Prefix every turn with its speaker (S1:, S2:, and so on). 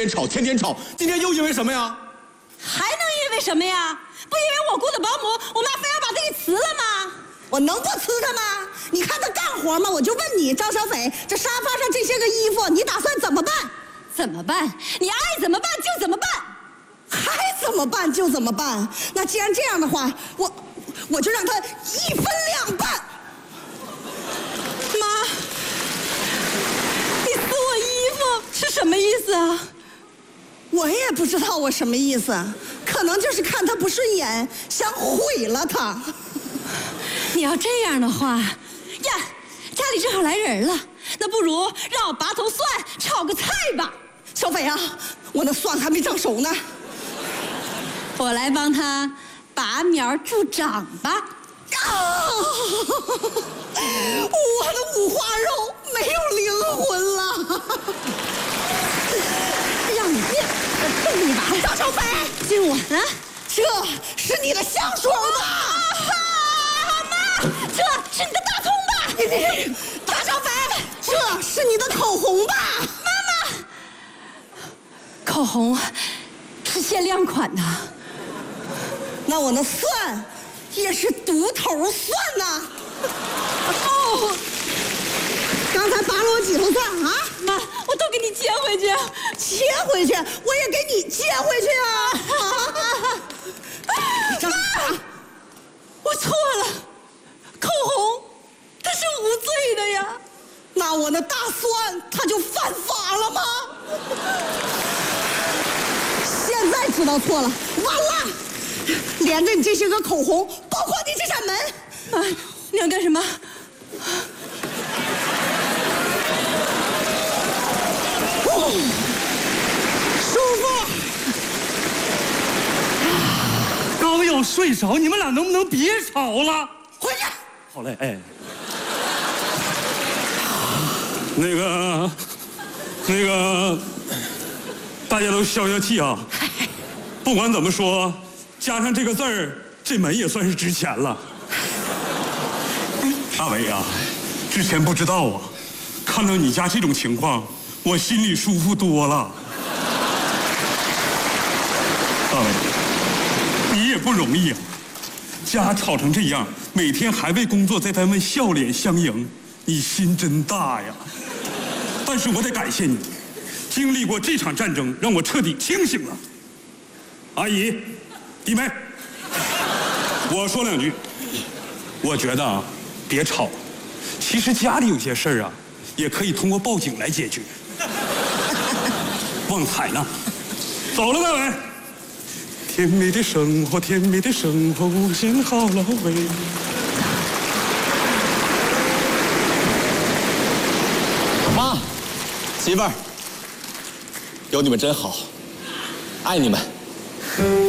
S1: 天吵，天天吵，今天又因为什么呀？
S2: 还能因为什么呀？不因为我雇的保姆，我妈非要把他给辞了吗？
S3: 我能不辞他吗？你看他干活吗？我就问你，张小斐，这沙发上这些个衣服，你打算怎么办？
S2: 怎么办？你爱怎么办就怎么办。
S3: 还怎么办就怎么办？那既然这样的话，我就让他一分两半。
S2: 妈，你撕我衣服是什么意思啊？
S3: 我也不知道我什么意思，可能就是看他不顺眼，想毁了他。
S2: 你要这样的话，呀，家里正好来人了，那不如让我拔头蒜炒个菜吧。
S3: 小斐啊，我那蒜还没长熟呢。
S2: 我来帮他拔苗助长吧。
S3: 啊！我的五花肉没有灵魂了。
S2: 让你变，我动你一把。
S3: 张小斐，
S2: 亲我啊！
S3: 这是你的香水吧？
S2: 妈，这是你的大葱吧？
S3: 张小斐，这是你的口红吧？
S2: 妈妈，口红是限量款的。
S3: 那我那蒜也是独头蒜呐。
S2: 哦，
S3: 刚才拔了我几头蒜啊？
S2: 妈，我都给你接回去。
S3: 接回去，我也给你接回去啊！
S2: 妈，我错了，口红它是无罪的呀。
S3: 那我那大蒜它就犯法了吗？现在知道错了，完了！连着你这些个口红，包括你这扇门。
S2: 妈，你要干什么？
S4: 舒服。刚要睡着，你们俩能不能别吵了？
S3: 回去。
S4: 好嘞，哎。那个，大家都消消气啊！不管怎么说，加上这个字儿，这门也算是值钱了。大伟啊，之前不知道啊，看到你家这种情况，我心里舒服多了。大伟，你也不容易啊，家吵成这样，每天还为工作在单位笑脸相迎，你心真大呀。但是我得感谢你，经历过这场战争，让我彻底清醒了。阿姨，弟妹，我说两句。我觉得啊，别吵。其实家里有些事儿啊，也可以通过报警来解决。旺财呢？走了，大伟。甜蜜的生活，甜蜜的生活，无限好了喂。
S1: 妈，媳妇儿，有你们真好，爱你们。